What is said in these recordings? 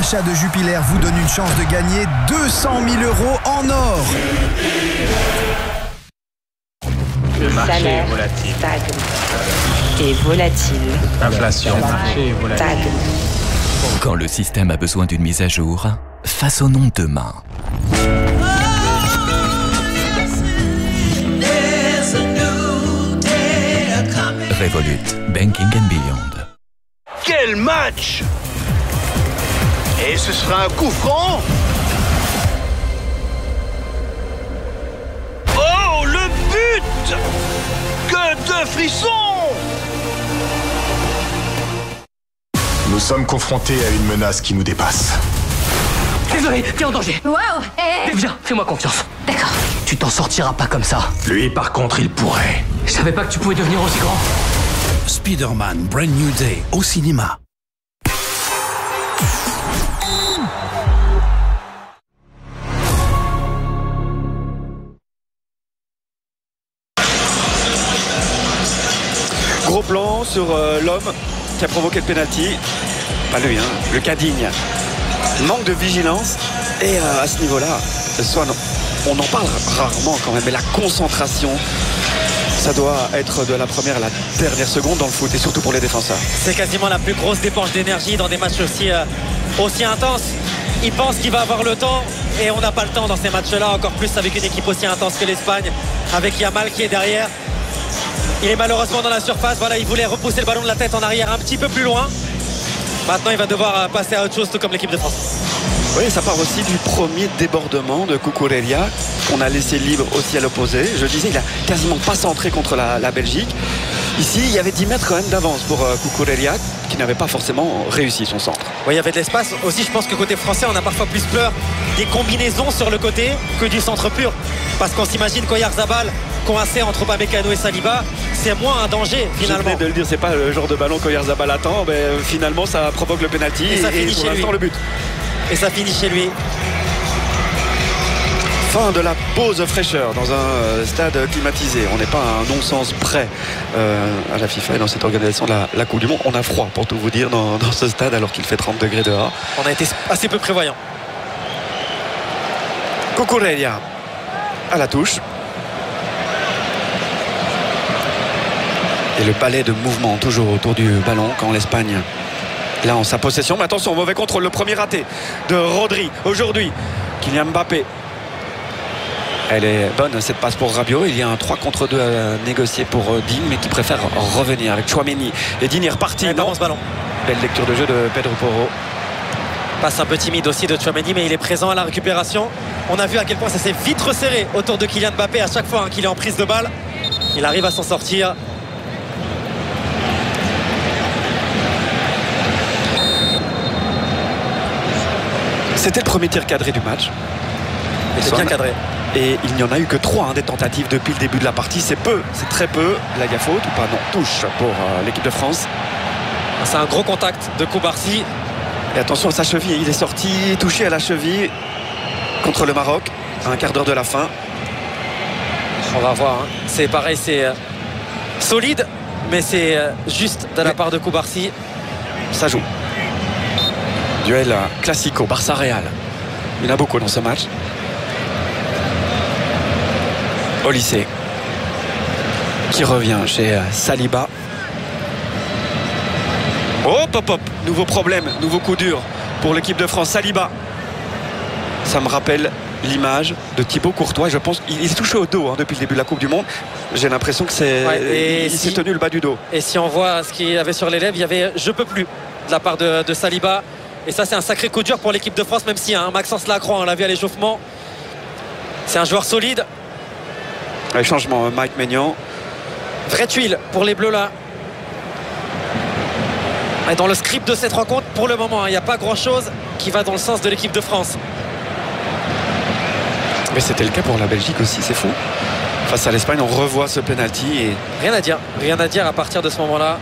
l'achat de Jupiler vous donne une chance de gagner 200 000 € en or. Le marché est volatile. Et volatile. L'inflation. Le marché est volatile. Quand le système a besoin d'une mise à jour, façonnons demain. Revolut, Banking and Beyond. Quel match! Et ce sera un coup franc? Oh, le but! Que de frissons! Nous sommes confrontés à une menace qui nous dépasse. Désolé, t'es en danger. Wow, hey. Viens, fais-moi confiance. D'accord. Tu t'en sortiras pas comme ça. Lui, par contre, il pourrait. Je savais pas que tu pouvais devenir aussi grand. Spider-Man Brand New Day au cinéma. Gros plan sur l'homme qui a provoqué le penalty. Pas lui, hein, le Cadigne. Manque de vigilance. Et à ce niveau-là, soit on en parle rarement quand même, mais la concentration, ça doit être de la première à la dernière seconde dans le foot, et surtout pour les défenseurs. C'est quasiment la plus grosse dépense d'énergie dans des matchs aussi intenses. Il pense qu'il va avoir le temps, et on n'a pas le temps dans ces matchs-là, encore plus avec une équipe aussi intense que l'Espagne, avec Yamal qui est derrière. Il est malheureusement dans la surface. Voilà, il voulait repousser le ballon de la tête en arrière un petit peu plus loin. Maintenant, il va devoir passer à autre chose, tout comme l'équipe de France. Oui, ça part aussi du premier débordement de Cucurella qu'on a laissé libre aussi à l'opposé. Je disais, il a quasiment pas centré contre la Belgique. Ici, il y avait 10 mètres quand même d'avance pour Cucurella, qui n'avait pas forcément réussi son centre. Oui, il y avait de l'espace. Aussi, je pense que côté français, on a parfois plus peur des combinaisons sur le côté que du centre pur. Parce qu'on s'imagine qu'Oyarzabal, coincé entre Upamecano et Saliba, c'est moins un danger finalement. Je venais de le dire, c'est pas le genre de ballon qu'Oyarzabal attend, mais finalement ça provoque le penalty et ça finit pour chez l'instant lui. Le but. Et ça finit chez lui. Fin de la pause fraîcheur dans un stade climatisé. On n'est pas à un non-sens près à la FIFA et dans cette organisation de la Coupe du Monde. On a froid pour tout vous dire dans ce stade alors qu'il fait 30 degrés dehors. On a été assez peu prévoyant. Cucurella à la touche. Et le balai de mouvement toujours autour du ballon quand l'Espagne là en sa possession. Mais attention, mauvais contrôle, le premier raté de Rodri aujourd'hui. Kylian Mbappé. Elle est bonne cette passe pour Rabiot. Il y a un 3 contre 2 à négocier pour Digne, mais qui préfère revenir avec Tchouaméni. Et Digne est reparti dans ce ballon. Belle lecture de jeu de Pedro Porro. Passe un peu timide aussi de Tchouaméni, mais il est présent à la récupération. On a vu à quel point ça s'est vite resserré autour de Kylian Mbappé à chaque fois qu'il est en prise de balle. Il arrive à s'en sortir. C'était le premier tir cadré du match. C'est bien cadré. Et il n'y en a eu que 3 des tentatives depuis le début de la partie. C'est peu, c'est très peu. Là, il y a faute ou pas? Non, touche pour l'équipe de France. C'est un gros contact de Koubarsi. Et attention à sa cheville. Il est sorti touché à la cheville contre le Maroc à un quart d'heure de la fin. On va voir. Hein. C'est pareil, c'est solide, mais c'est juste de la part de Koubarsi. Ça joue. Duel classico, Barça-Real. Il y en a beaucoup dans ce match. Olise qui revient chez Saliba. Hop, hop, hop. Nouveau problème, nouveau coup dur pour l'équipe de France. Saliba. Ça me rappelle l'image de Thibaut Courtois. Je pense qu'il est touché au dos depuis le début de la Coupe du Monde. J'ai l'impression que il s'est tenu le bas du dos. Et si on voit ce qu'il y avait sur les lèvres, il y avait « je peux plus » de la part de Saliba. Et ça, c'est un sacré coup dur pour l'équipe de France, même si Maxence Lacroix, on l'a vu à l'échauffement. C'est un joueur solide. Les changements, Mike Maignan. Vraie tuile pour les Bleus là. Et dans le script de cette rencontre, pour le moment, il n'y a pas grand-chose qui va dans le sens de l'équipe de France. Mais c'était le cas pour la Belgique aussi, c'est fou. Face à l'Espagne, on revoit ce penalty. Et... Rien à dire à partir de ce moment-là.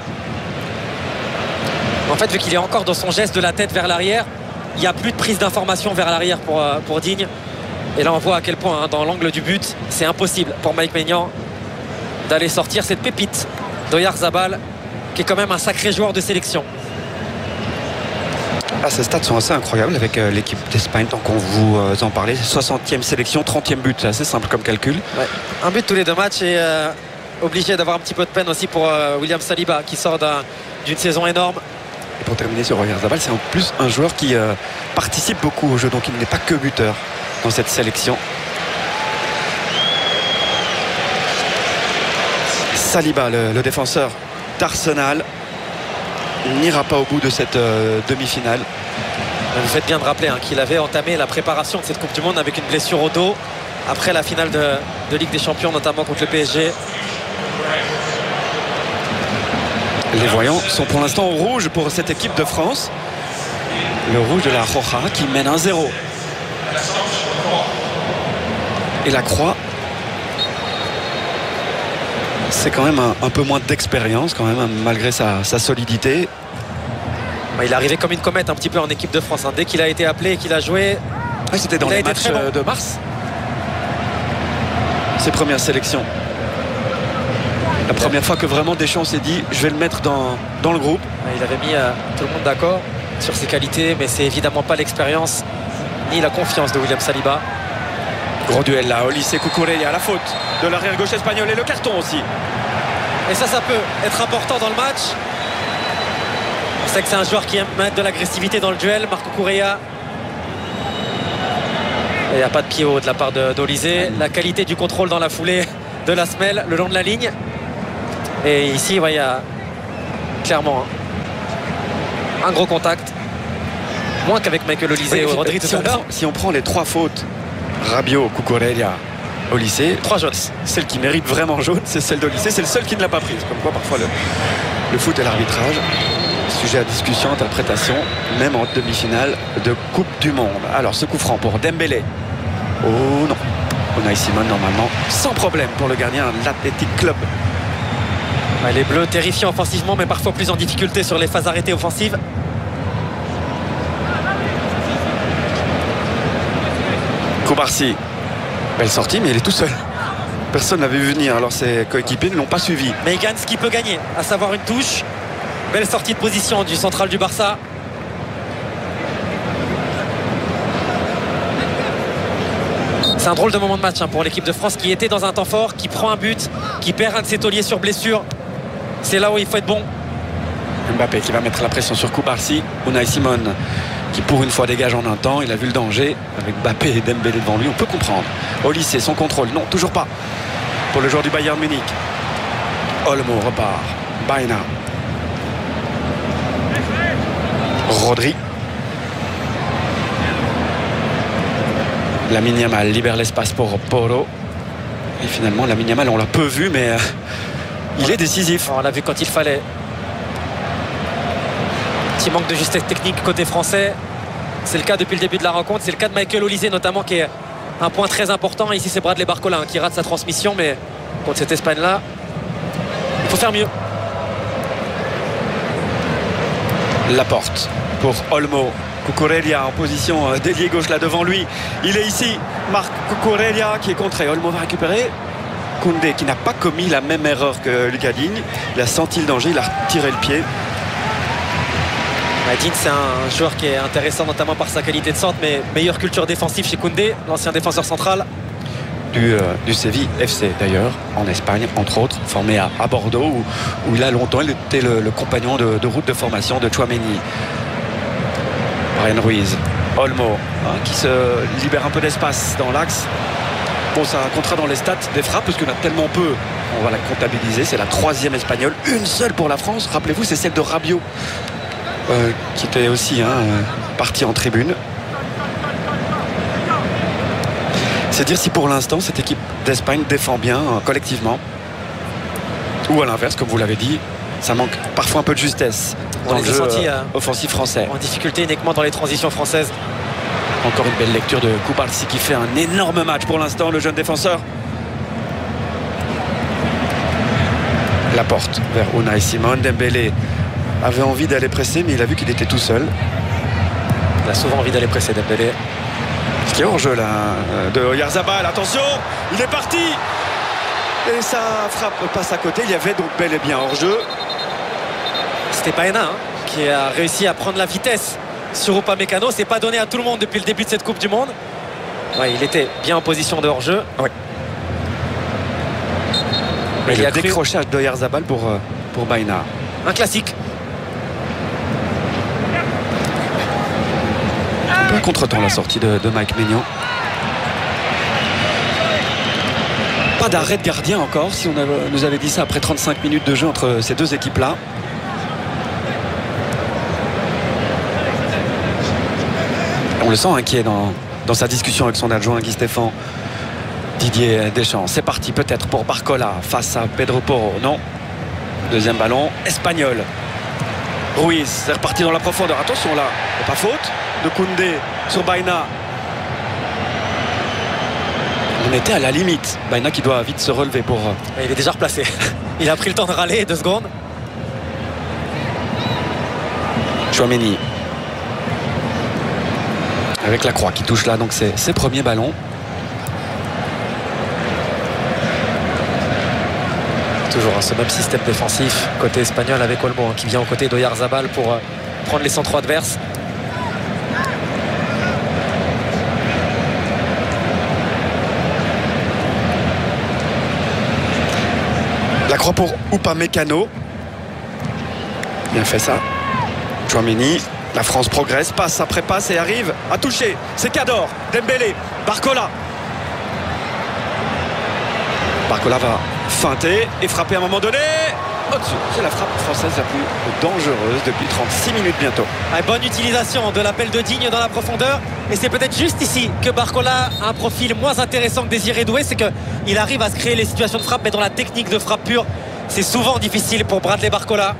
En fait, vu qu'il est encore dans son geste de la tête vers l'arrière, il n'y a plus de prise d'information vers l'arrière pour Digne. Et là, on voit à quel point, dans l'angle du but, c'est impossible pour Mike Maignan d'aller sortir cette pépite d'Oyarzabal, qui est quand même un sacré joueur de sélection. Ces stats sont assez incroyables avec l'équipe d'Espagne, tant qu'on vous en parlait. 60e sélection, 30e but, c'est assez simple comme calcul. Ouais. Un but tous les 2 matchs et obligé d'avoir un petit peu de peine aussi pour William Saliba qui sort d'une saison énorme. Et pour terminer sur Oyarzabal, c'est en plus un joueur qui participe beaucoup au jeu, donc il n'est pas que buteur dans cette sélection. Saliba, le défenseur d'Arsenal, n'ira pas au bout de cette demi-finale. Vous faites bien de rappeler qu'il avait entamé la préparation de cette Coupe du Monde avec une blessure au dos après la finale de Ligue des Champions, notamment contre le PSG. Les voyants sont pour l'instant au rouge pour cette équipe de France. Le rouge de la Roja qui mène 1-0. Et la Croix, c'est quand même un peu moins d'expérience quand même, malgré sa solidité. Il est arrivé comme une comète un petit peu en équipe de France. Dès qu'il a été appelé et qu'il a joué, c'était dans les matchs de mars. Ses premières sélections. La première fois que vraiment Deschamps s'est dit je vais le mettre dans le groupe. Il avait mis tout le monde d'accord sur ses qualités, mais c'est évidemment pas l'expérience ni la confiance de William Saliba. Gros duel là, Olise Cucurella, la faute de l'arrière gauche espagnol et le carton aussi. Et ça peut être important dans le match. On sait que c'est un joueur qui aime mettre de l'agressivité dans le duel, Marc Cucurella. Il n'y a pas de pied haut de la part d'Olise. La qualité du contrôle dans la foulée de la semelle le long de la ligne. Et ici, il y a clairement un gros contact. Moins qu'avec Michael Olise et Rodri tout à l'heure. Si on prend les 3 fautes, Rabiot, Cucurella, Olise, 3 jaunes. Celle qui mérite vraiment jaune, c'est celle d'Olise. C'est le seul qui ne l'a pas prise. Comme quoi, parfois, le foot et l'arbitrage, sujet à discussion, interprétation, même en demi-finale de Coupe du Monde. Alors, ce coup franc pour Dembélé. Oh non. Unai Simon, normalement, sans problème pour le gardien de l'Athletic Club. Les Bleus terrifiants offensivement, mais parfois plus en difficulté sur les phases arrêtées offensives. Koubarsi, belle sortie, mais il est tout seul. Personne ne l'avait vu venir, alors ses coéquipiers ne l'ont pas suivi. Mais il gagne ce qu'il peut gagner, à savoir une touche. Belle sortie de position du central du Barça. C'est un drôle de moment de match pour l'équipe de France qui était dans un temps fort, qui prend un but, qui perd un de ses tauliers sur blessure. C'est là où il faut être bon. Mbappé qui va mettre la pression sur Koubarsi. Unai Simon qui pour une fois dégage en un temps. Il a vu le danger avec Mbappé et Dembélé devant lui. On peut comprendre. Olise, son contrôle. Non, toujours pas. Pour le joueur du Bayern Munich. Olmo repart. Baena. Rodri. Lamine Yamal libère l'espace pour Porro. Et finalement, Lamine Yamal, on l'a peu vu, mais il est décisif. On l'a vu quand il fallait. Petit manque de justesse technique côté français. C'est le cas depuis le début de la rencontre. C'est le cas de Michael Olise notamment, qui est un point très important. Ici, c'est Bradley Barcola qui rate sa transmission, mais contre cette Espagne-là, il faut faire mieux. Laporte pour Olmo. Cucurella en position d'ailier gauche là devant lui. Il est ici. Marc Cucurella qui est contré. Olmo va récupérer. Koundé qui n'a pas commis la même erreur que Lucas Digne. Il a senti le danger, il a tiré le pied. Digne, c'est un joueur qui est intéressant notamment par sa qualité de centre, mais meilleure culture défensive chez Koundé, l'ancien défenseur central. Du Séville FC d'ailleurs, en Espagne, entre autres, formé à Bordeaux, où il a longtemps il était le compagnon de route de formation de Tchouaméni. Brian Ruiz, Olmo, qui se libère un peu d'espace dans l'axe. Bon, ça comptera dans les stats des frappes, parce qu'on a tellement peu, on va la comptabiliser. C'est la 3e espagnole, une seule pour la France. Rappelez-vous, c'est celle de Rabiot, qui était aussi parti en tribune. C'est dire si pour l'instant cette équipe d'Espagne défend bien collectivement, ou à l'inverse, comme vous l'avez dit, ça manque parfois un peu de justesse dans le jeu offensif français. En difficulté uniquement dans les transitions françaises. Encore une belle lecture de Koubarsi qui fait un énorme match pour l'instant, le jeune défenseur. Laporte vers Unai Simon. Dembélé avait envie d'aller presser, mais il a vu qu'il était tout seul. Il a souvent envie d'aller presser, Dembélé. Ce qui est hors jeu là de Oyarzabal. Attention, il est parti. Et sa frappe passe à côté. Il y avait donc bel et bien hors jeu. C'était Baena qui a réussi à prendre la vitesse sur Upamecano. C'est pas donné à tout le monde depuis le début de cette Coupe du Monde. Ouais, il était bien en position de hors-jeu. Oui. Mais le décrochage d'Oyarzabal pour Baena. Un classique. Un peu contre-temps la sortie de Mike Maignan. Pas d'arrêt de gardien encore, si on nous avait dit ça après 35 minutes de jeu entre ces deux équipes-là. On le sent inquiet dans sa discussion avec son adjoint Guy Stéphane. Didier Deschamps. C'est parti peut-être pour Barcola face à Pedro Porro. Non. Deuxième ballon. Espagnol. Ruiz. C'est reparti dans la profondeur. Attention là. Pas faute de Koundé sur Baena. On était à la limite. Baena qui doit vite se relever pour... Il est déjà replacé. Il a pris le temps de râler 2 secondes. Tchouaméni. Avec la croix qui touche là. Donc c'est ses premiers ballons. Toujours ce même système défensif côté espagnol avec Olmo qui vient aux côtés d'Oyarzabal pour prendre les centraux adverses. La croix pour Upamecano. Bien fait ça. Tchouaméni. La France progresse, passe après passe et arrive à toucher. C'est Cador, Dembélé, Barcola. Barcola va feinter et frapper à un moment donné. Au-dessus, c'est la frappe française la plus dangereuse depuis 36 minutes bientôt. Bonne utilisation de l'appel de Digne dans la profondeur. Et c'est peut-être juste ici que Barcola a un profil moins intéressant que Désiré Doué. C'est qu'il arrive à se créer les situations de frappe, mais dans la technique de frappe pure, c'est souvent difficile pour Bradley Barcola.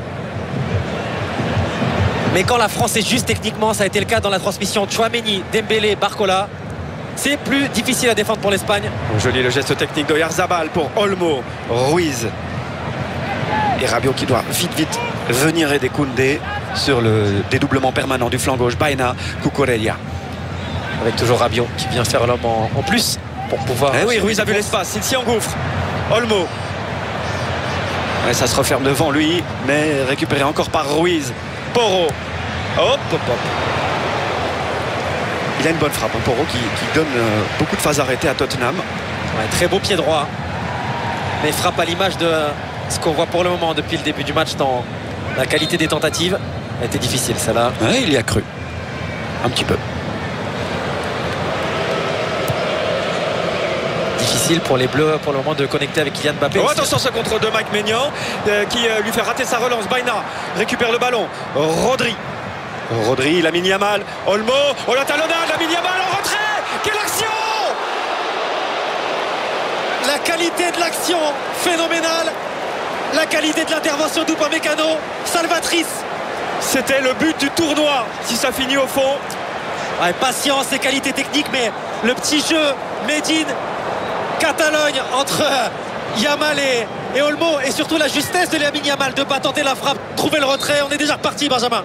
Mais quand la France est juste techniquement, ça a été le cas dans la transmission Tchouaméni, Dembélé, Barcola, c'est plus difficile à défendre pour l'Espagne. Joli le geste technique d'Oyarzabal pour Olmo, Ruiz et Rabiot qui doit vite venir aider Koundé sur le dédoublement permanent du flanc gauche. Baena, Cucurella. Avec toujours Rabiot qui vient faire l'homme en plus pour pouvoir... oui, Ruiz a vu l'espace, il s'y engouffre. Olmo. Ouais, ça se referme devant lui, mais récupéré encore par Ruiz. Porro. Hop. Il a une bonne frappe, hein, Porro qui donne beaucoup de phases arrêtées à Tottenham. Ouais, très beau pied droit. Mais frappe à l'image de ce qu'on voit pour le moment depuis le début du match dans la qualité des tentatives. Elle était difficile celle-là. Ouais, il y a cru. Un petit peu. Difficile pour les Bleus pour le moment de connecter avec Kylian Mbappé. Oh, attention ce contre de Mike Maignan qui lui fait rater sa relance. Baena récupère le ballon. Rodri, Lamine Yamal, Olmo, la talonnade, Lamine Yamal en retrait. Quelle action! La qualité de l'action phénoménale. La qualité de l'intervention d'Upamecano salvatrice. C'était le but du tournoi si ça finit au fond. Ouais, patience et qualité technique, mais le petit jeu made in Catalogne entre Yamal et Olmo, et surtout la justesse de Lamine Yamal de ne pas tenter la frappe, trouver le retrait. On est déjà reparti, Benjamin.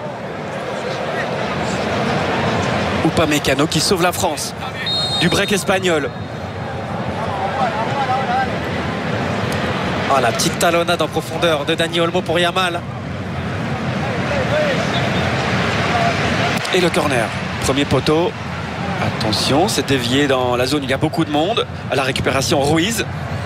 Upamecano qui sauve la France du break espagnol. Oh, la petite talonnade en profondeur de Dani Olmo pour Yamal. Et le corner, premier poteau. Attention, c'est dévié dans la zone, il y a beaucoup de monde. À la récupération, Ruiz.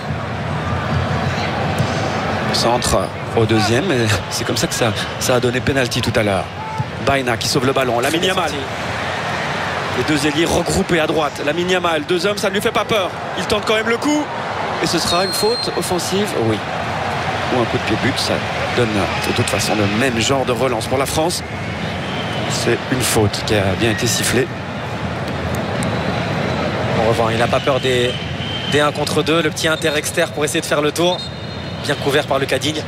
Centre au deuxième, et c'est comme ça que ça a donné pénalty tout à l'heure. Baena qui sauve le ballon, Lamine Yamal. Les deux ailiers regroupés à droite. Lamine Yamal, 2 hommes, ça ne lui fait pas peur. Il tente quand même le coup. Et ce sera une faute offensive, oui. Ou un coup de pied but, ça donne de toute façon le même genre de relance pour la France. C'est une faute qui a bien été sifflée. On revoit, il n'a pas peur des 1 contre 2. Le petit inter-exter pour essayer de faire le tour. Bien couvert par le Cadigne.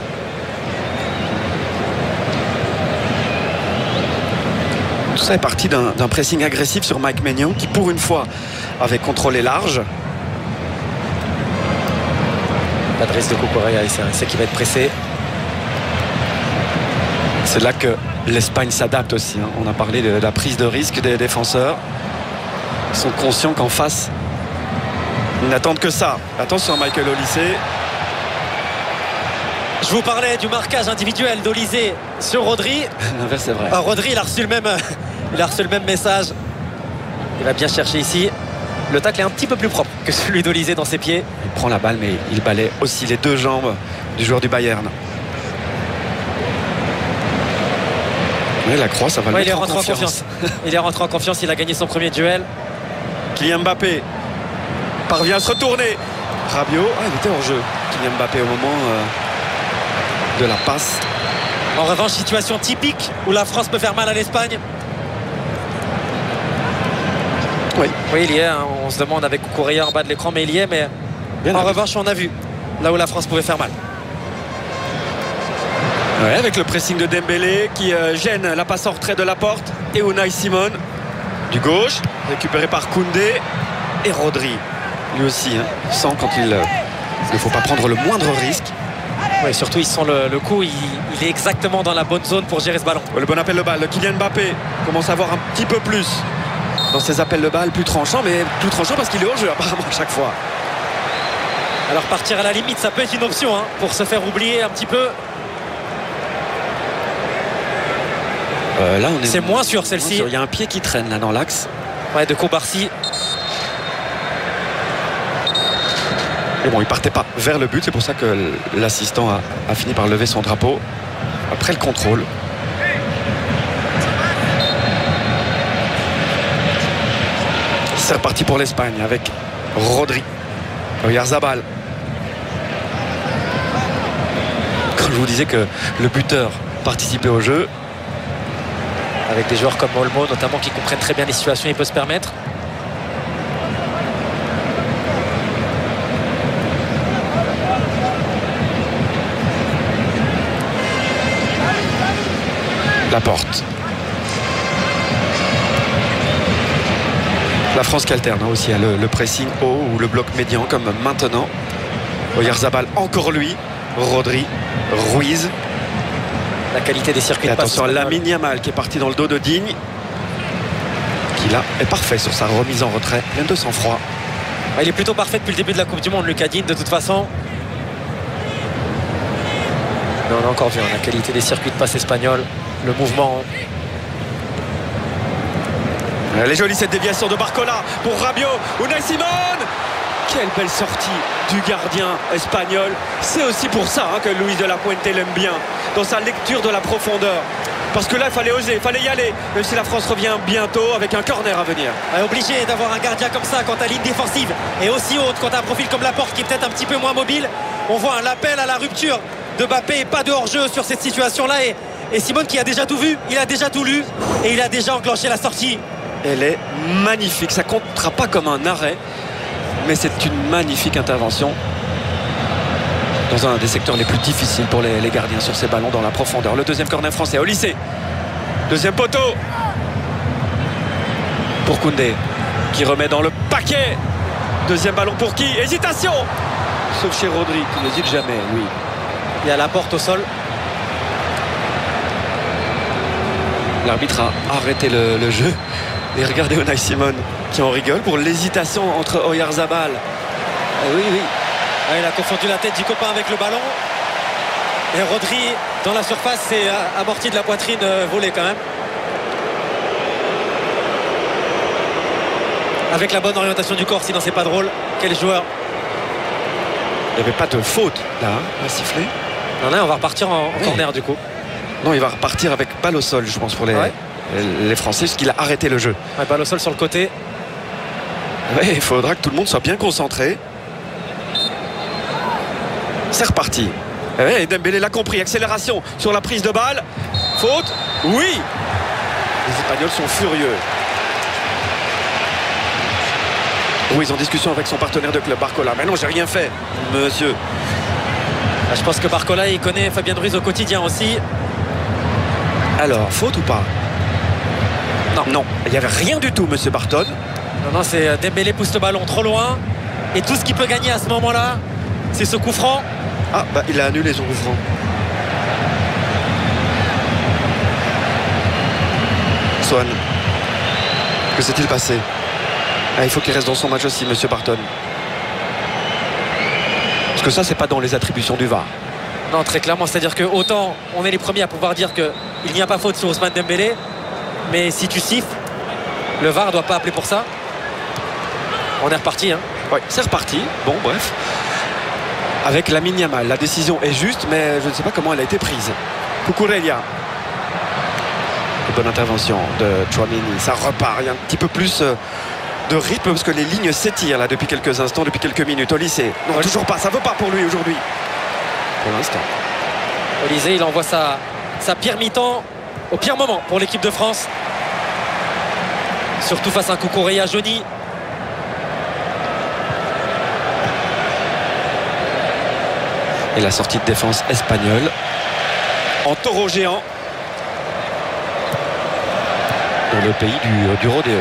Tout ça est parti d'un pressing agressif sur Mike Maignan qui pour une fois avait contrôlé large. Pas de risque de Cucurella, il sait qu'il va être pressé. C'est là que l'Espagne s'adapte aussi, hein. On a parlé de la prise de risque des défenseurs. Ils sont conscients qu'en face, ils n'attendent que ça. Attention à Michael Olise. Je vous parlais du marquage individuel d'Olysée sur Rodri. L'inverse, c'est vrai. Rodri, il a reçu le même message. Il va bien chercher ici. Le tacle est un petit peu plus propre que celui d'Olysée dans ses pieds. Il prend la balle, mais il balaie aussi les deux jambes du joueur du Bayern. Oui, la croix, ça va le mettre en confiance. Il est rentré en confiance, il a gagné son premier duel. Kylian Mbappé parvient à se retourner. Rabiot, il était hors jeu. Kylian Mbappé au moment de la passe. En revanche, situation typique où la France peut faire mal à l'Espagne. Oui, il y est. Hein. On se demande avec Correa en bas de l'écran, mais il y est. Mais bien en revanche, on a vu là où la France pouvait faire mal. Ouais, avec le pressing de Dembélé qui gêne la passe en retrait de Laporte. Et Unai Simon du gauche, récupéré par Koundé et Rodri. Lui aussi, hein, sent quand il ne faut pas prendre le moindre risque. Oui, surtout, ils sont le coup. Il est exactement dans la bonne zone pour gérer ce ballon. Le bon appel de balle. Kylian Mbappé commence à avoir un petit peu plus dans ses appels de balle, plus tranchant, mais plus tranchant parce qu'il est hors jeu apparemment à chaque fois. Alors partir à la limite, ça peut être une option hein, pour se faire oublier un petit peu. Là, c'est moins sûr celle-ci. Il y a un pied qui traîne là dans l'axe. Ouais, de Kobarsi. Et bon, il partait pas vers le but, c'est pour ça que l'assistant a fini par lever son drapeau après le contrôle. C'est reparti pour l'Espagne avec Rodri, Oyarzabal. Quand je vous disais que le buteur participait au jeu, avec des joueurs comme Olmo notamment qui comprennent très bien les situations, il peut se permettre. Laporte. La France qui alterne hein, aussi le pressing haut ou le bloc médian comme maintenant. Oyarzabal, encore lui. Rodri, Ruiz. La qualité des circuits de passe. Attention à Lamine Yamal qui est parti dans le dos de Digne. Qui là est parfait sur sa remise en retrait. Plein de sang-froid. Il est plutôt parfait depuis le début de la Coupe du Monde, Lucas Digne, de toute façon. Mais on a encore vu hein, la qualité des circuits de passe espagnols. Le mouvement. Les jolies cette déviation de Barcola pour Rabiot. Unai Simon. Quelle belle sortie du gardien espagnol. C'est aussi pour ça hein, que Luis de la Puente l'aime bien. Dans sa lecture de la profondeur. Parce que là, il fallait oser, il fallait y aller. Même si la France revient bientôt avec un corner à venir. Obligé d'avoir un gardien comme ça quand ta ligne défensive est aussi haute. Quand tu as un profil comme Laporte qui est peut-être un petit peu moins mobile. On voit un appel à la rupture de Mbappé et pas de hors-jeu sur cette situation-là. Et Simone qui a déjà tout vu, il a déjà tout lu. Et il a déjà enclenché la sortie. Elle est magnifique. Ça ne comptera pas comme un arrêt. Mais c'est une magnifique intervention dans un des secteurs les plus difficiles pour les gardiens sur ces ballons dans la profondeur. Le deuxième corner français, Olysée. Deuxième poteau pour Koundé qui remet dans le paquet. Deuxième ballon pour qui? Hésitation. Sauf chez Rodri qui n'hésite jamais, lui. Il y a Laporte au sol. L'arbitre a arrêté le jeu. Et regardez Unai Simon qui en rigole pour l'hésitation entre Oyarzabal. Oui. Il a confondu la tête du copain avec le ballon. Et Rodri dans la surface s'est amorti de la poitrine volée quand même. Avec la bonne orientation du corps, sinon c'est pas drôle. Quel joueur. Il n'y avait pas de faute là, à siffler. Non, on va repartir en corner du coup. Non, il va repartir avec balle au sol, je pense, pour les Français, parce qu'il a arrêté le jeu. Balle au sol sur le côté. Il faudra que tout le monde soit bien concentré. C'est reparti. Et Dembélé l'a compris. Accélération sur la prise de balle. Faute. Oui. Les Espagnols sont furieux. Ruiz en discussion avec son partenaire de club, Barcola. Mais non, j'ai rien fait, monsieur. Je pense que Barcola, il connaît Fabien Ruiz au quotidien aussi. Alors, faute ou pas? Non, il n'y avait rien du tout, monsieur Barton. Non, c'est Dembélé pousse le ballon trop loin. Et tout ce qu'il peut gagner à ce moment-là, c'est ce coup franc. Ah, il a annulé son coup franc. Swan. Que s'est-il passé? Il faut qu'il reste dans son match aussi, monsieur Barton. Parce que ça, c'est pas dans les attributions du VAR. Non, très clairement, c'est-à-dire que autant on est les premiers à pouvoir dire qu'il n'y a pas faute sur Ousmane Dembélé, mais si tu siffles, le VAR ne doit pas appeler pour ça. On est reparti, hein. Ouais, c'est reparti. Bon, bref. Avec Lamine Yamal, la décision est juste, mais je ne sais pas comment elle a été prise. Cucurella. Bonne intervention de Tchouaméni. Ça repart. Il y a un petit peu plus de rythme parce que les lignes s'étirent là depuis quelques instants, depuis quelques minutes. Olise, non, toujours pas. Ça ne veut pas pour lui aujourd'hui. Pour l'instant. Olise, il envoie sa pire mi-temps au pire moment pour l'équipe de France. Surtout face à un Cucurella jauni. Et la sortie de défense espagnole en taureau géant dans le pays du rodéo.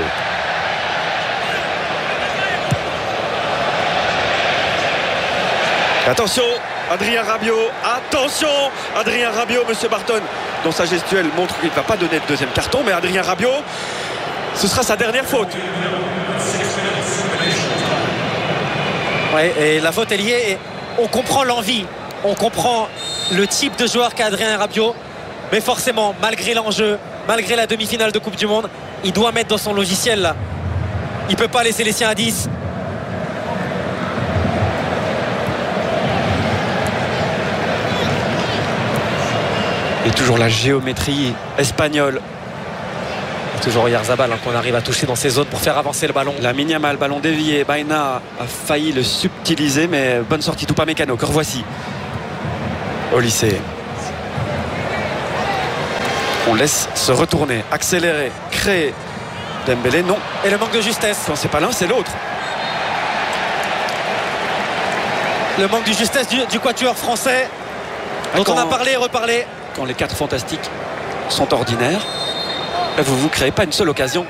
Attention, Adrien Rabiot, attention, Adrien Rabiot, monsieur Barton, dont sa gestuelle montre qu'il ne va pas donner le deuxième carton, mais Adrien Rabiot, ce sera sa dernière faute. Ouais, et la faute est liée et on comprend l'envie, on comprend le type de joueur qu'a Adrien Rabiot, mais forcément, malgré l'enjeu, malgré la demi-finale de Coupe du Monde, il doit mettre dans son logiciel là. Il ne peut pas laisser les siens à 10. Et toujours la géométrie espagnole. Toujours Oyarzabal qu'on arrive à toucher dans ces zones pour faire avancer le ballon. Lamine Yamal, ballon dévié. Baena a failli le subtiliser, mais bonne sortie Upamecano. Que revoici. Olise. On laisse se retourner, accélérer, créer. Dembélé, non. Et le manque de justesse. Quand c'est pas l'un, c'est l'autre. Le manque de justesse du quatuor français, dont on a parlé et reparlé. Quand les 4 fantastiques sont ordinaires, vous ne créez pas une seule occasion.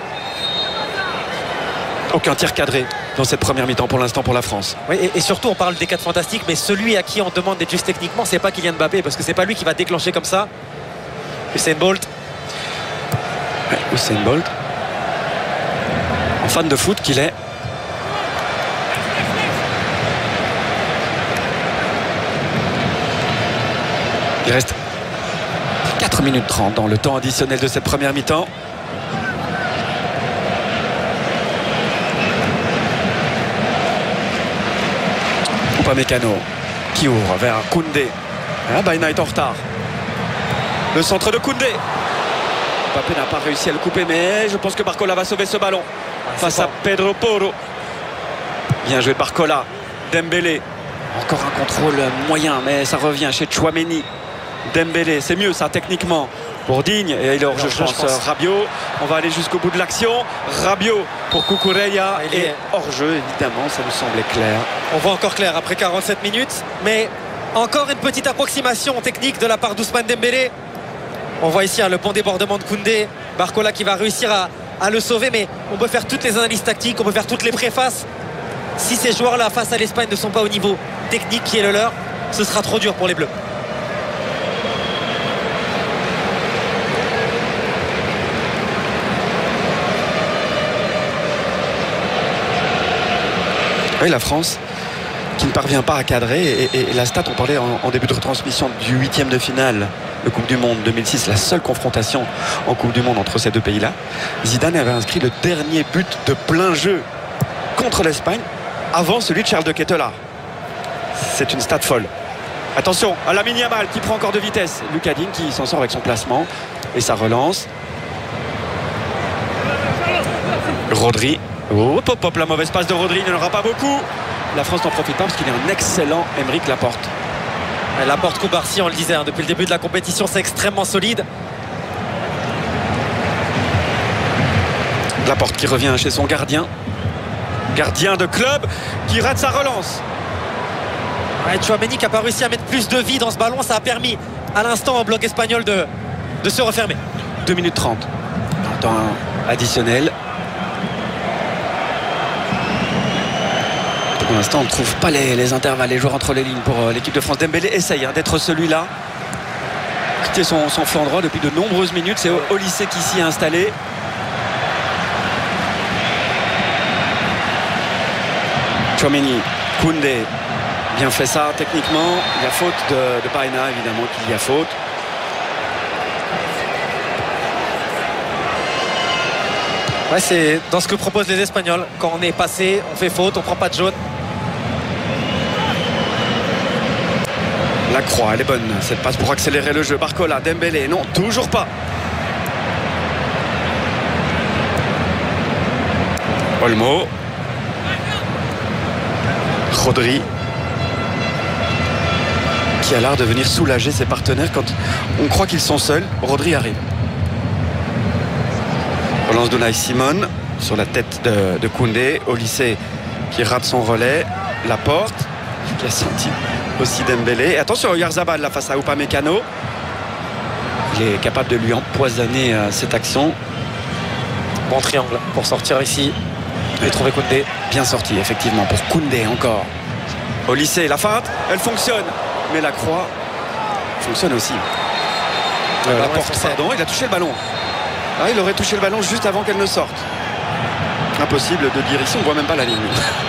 Aucun tir cadré dans cette première mi-temps pour l'instant pour la France. Oui, et surtout on parle des 4 fantastiques, mais celui à qui on demande d'être juste techniquement, c'est pas Kylian Mbappé, parce que c'est pas lui qui va déclencher comme ça. Usain Bolt. Ouais, Usain Bolt. En fan de foot qu'il est. Il reste 4 minutes 30 dans le temps additionnel de cette première mi-temps. Upamecano qui ouvre vers Koundé. Ah, Baena est en retard. Le centre de Koundé. Mbappé n'a pas réussi à le couper, mais je pense que Barcola va sauver ce ballon face à Pedro Porro. Bien joué Barcola. Dembélé. Encore un contrôle moyen, mais ça revient chez Tchouaméni. Dembélé, c'est mieux ça techniquement pour Digne, et il est hors-jeu, je pense. Rabiot, on va aller jusqu'au bout de l'action. Rabiot pour Cucurella et hors-jeu, évidemment, ça nous semblait clair. On voit encore clair après 47 minutes, mais encore une petite approximation technique de la part d'Ousmane Dembélé. On voit ici le bon débordement de Koundé, Barcola qui va réussir à le sauver, mais on peut faire toutes les analyses tactiques, on peut faire toutes les préfaces. Si ces joueurs-là face à l'Espagne ne sont pas au niveau technique qui est le leur, ce sera trop dur pour les Bleus. Oui, la France qui ne parvient pas à cadrer, et la stat, on parlait en début de retransmission du 8e de finale de Coupe du Monde 2006, la seule confrontation en Coupe du Monde entre ces deux pays-là. Zidane avait inscrit le dernier but de plein jeu contre l'Espagne avant celui de Charles de Ketelaar. C'est une stat folle. Attention à Lamine Yamal qui prend encore de vitesse. Lucas Digne qui s'en sort avec son placement et sa relance. Rodri. Oh, hop, hop, la mauvaise passe de Rodri, il n'y en aura pas beaucoup. La France n'en profite pas parce qu'il est un excellent Aymeric Laporte. Laporte Koubarsi, on le disait, depuis le début de la compétition, c'est extrêmement solide. Laporte qui revient chez son gardien. Gardien de club qui rate sa relance. Ouais, Tchouaméni qui n'a pas réussi à mettre plus de vie dans ce ballon, ça a permis à l'instant au bloc espagnol de se refermer. 2 minutes 30. Temps additionnel. Pour l'instant, on ne trouve pas les intervalles, les joueurs entre les lignes pour l'équipe de France. Dembélé essaye d'être celui-là. Quitter son flanc droit depuis de nombreuses minutes. C'est Olise qui s'y est installé. Tchouaméni, Koundé, Bien fait ça techniquement. Il y a faute de Baena, évidemment qu'il y a faute. Ouais, c'est dans ce que proposent les Espagnols. Quand on est passé, on fait faute, on prend pas de jaune. La croix, elle est bonne. Cette passe pour accélérer le jeu. Barcola, Dembélé, non, toujours pas. Olmo. Rodri. Qui a l'air de venir soulager ses partenaires quand on croit qu'ils sont seuls. Rodri arrive. Relance d'Unai Simon sur la tête de Koundé. Olise qui rate son relais. Laporte qui a senti aussi Dembélé. Et attention, Oyarzabal là face à Upamecano. Il est capable de lui empoisonner cette action. Bon triangle pour sortir ici et trouver Koundé. Bien sorti effectivement pour Koundé encore. Olise, la feinte, elle fonctionne. Mais la croix fonctionne aussi. Laporte, pardon, il a touché le ballon. Ah, il aurait touché le ballon juste avant qu'elle ne sorte. Impossible de dire ici, on voit même pas la ligne.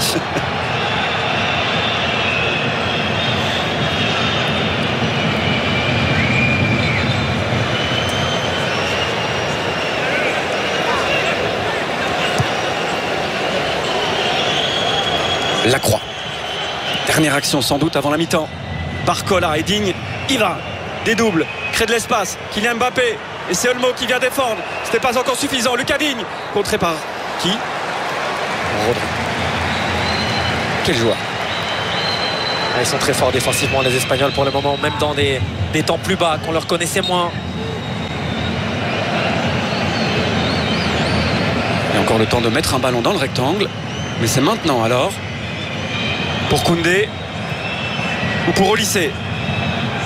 La croix. Dernière action sans doute avant la mi-temps. Barcola est digne, il va. Des doubles, crée de l'espace. Kylian Mbappé. Et c'est Olmo qui vient défendre. C'était pas encore suffisant. Lucas Digne, contré par qui? Rodri. Quel joueur. Ils sont très forts défensivement les Espagnols pour le moment, même dans des temps plus bas qu'on leur connaissait moins. Il y a encore le temps de mettre un ballon dans le rectangle. Mais c'est maintenant alors. Pour Koundé ou pour Olise.